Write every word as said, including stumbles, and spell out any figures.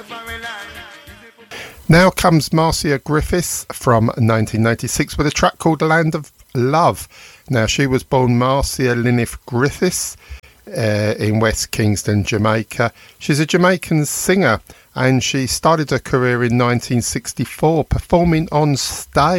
Now comes Marcia Griffiths from nineteen ninety-six with a track called Land of Love. Now, she was born Marcia Lineth Griffiths uh, in West Kingston, Jamaica. She's a Jamaican singer and she started her career in nineteen sixty-four performing on stage.